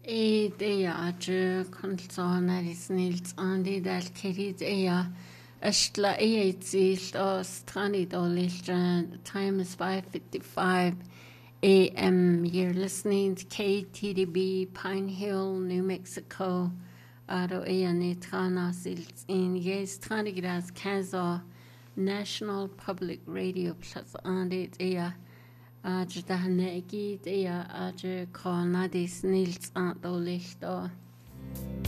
Idea konsolnaris nils andi dal kerid Ashla eighties or stranid time is 5:55 a.m. You're listening to KTDB Pine Hill, New Mexico. Aro netrana sils in yes tranigras Kansas National Public Radio plus andit Ajdahnegi Aj Cornadis Nils Antolichto.